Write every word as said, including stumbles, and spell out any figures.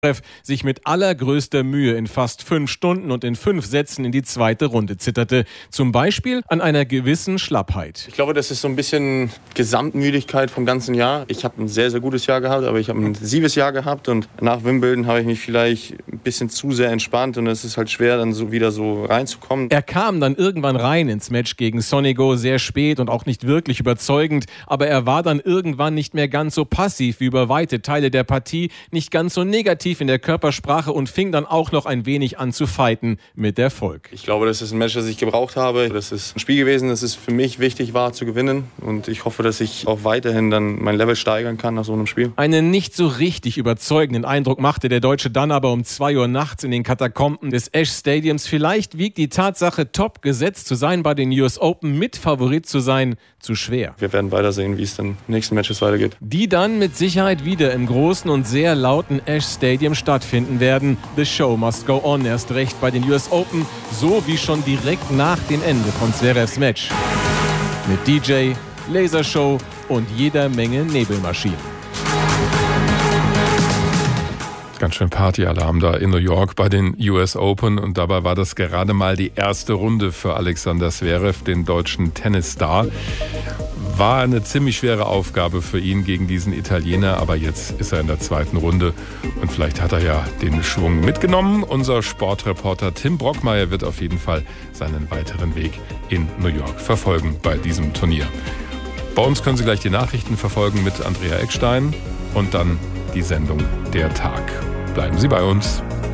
sich mit allergrößter Mühe in fast fünf Stunden und in fünf Sätzen in die zweite Runde zitterte. Zum Beispiel an einer gewissen Schlappheit. Ich glaube, das ist so ein bisschen Gesamtmüdigkeit vom ganzen Jahr. Ich habe ein sehr, sehr gutes Jahr gehabt, aber ich habe ein intensives Jahr gehabt und nach Wimbledon habe ich mich vielleicht ein bisschen zu sehr entspannt und es ist halt schwer, dann so wieder so reinzukommen. Er kam dann irgendwann rein ins Match gegen Sonego, sehr spät und auch nicht wirklich überzeugend, aber er war dann irgendwann nicht mehr ganz so passiv wie über weite Teile der Partie, nicht ganz so negativ in der Körpersprache und fing dann auch noch ein wenig an zu fighten mit Erfolg. Ich glaube, das ist ein Match, das ich gebraucht habe. Das ist ein Spiel gewesen, das es für mich wichtig war zu gewinnen und ich hoffe, dass ich auch weiterhin dann mein Level steigern kann nach so einem Spiel. Einen nicht so richtig überzeugenden Eindruck machte der Deutsche dann aber um zwei Uhr nachts in den Katakomben des Ash Stadiums. Vielleicht wiegt die Tatsache, top gesetzt zu sein bei den U S Open, mit Favorit zu sein, zu schwer. Wir werden weitersehen, wie es dann in den nächsten Matches weitergeht. Die dann mit Sicherheit wieder im großen und sehr lauten Ash Stadium stattfinden werden. The show must go on, erst recht bei den U S Open, so wie schon direkt nach dem Ende von Zverevs Match. Mit D J, Lasershow und jeder Menge Nebelmaschinen. Ganz schön Partyalarm da in New York bei den U S Open und dabei war das gerade mal die erste Runde für Alexander Zverev, den deutschen Tennisstar. War eine ziemlich schwere Aufgabe für ihn gegen diesen Italiener, aber jetzt ist er in der zweiten Runde und vielleicht hat er ja den Schwung mitgenommen. Unser Sportreporter Tim Brockmeier wird auf jeden Fall seinen weiteren Weg in New York verfolgen bei diesem Turnier. Bei uns können Sie gleich die Nachrichten verfolgen mit Andrea Eckstein und dann die Sendung Der Tag. Bleiben Sie bei uns.